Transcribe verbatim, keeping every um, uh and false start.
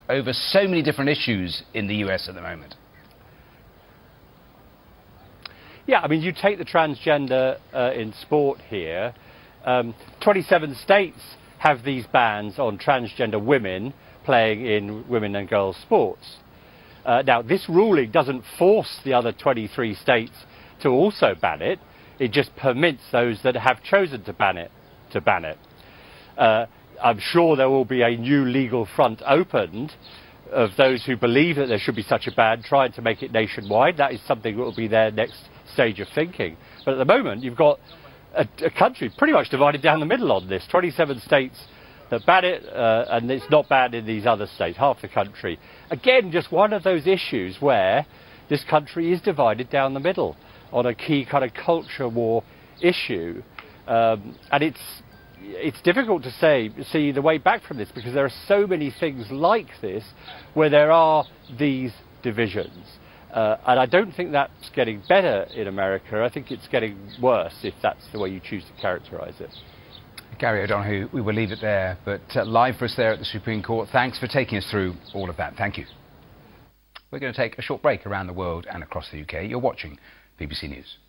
over so many different issues in the U S at the moment? Yeah, I mean, you take the transgender uh, in sport here. Um, twenty-seven states have these bans on transgender women playing in women and girls sports. Uh, now, this ruling doesn't force the other twenty-three states to also ban it. It just permits those that have chosen to ban it to ban it. Uh, I'm sure there will be a new legal front opened of those who believe that there should be such a ban, trying to make it nationwide. That is something that will be their next stage of thinking. But at the moment, you've got a, a country pretty much divided down the middle on this. twenty-seven states that ban it, uh, and it's not banned in these other states, half the country. Again, just one of those issues where this country is divided down the middle on a key kind of culture war issue. Um, and it's it's difficult to say, see the way back from this, because there are so many things like this where there are these divisions. Uh, and I don't think that's getting better in America. I think it's getting worse, if that's the way you choose to characterise it. Gary O'Donoghue, we will leave it there, but uh, live for us there at the Supreme Court. Thanks for taking us through all of that. Thank you. We're going to take a short break around the world and across the U K. You're watching B B C News.